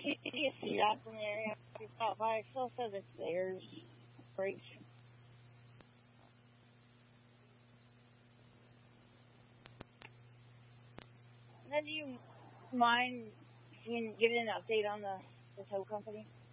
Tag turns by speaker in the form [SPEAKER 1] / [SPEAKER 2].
[SPEAKER 1] you see that from the area? You stop by. It still says it's theirs. Great. And then do you mind giving an update on the tow company?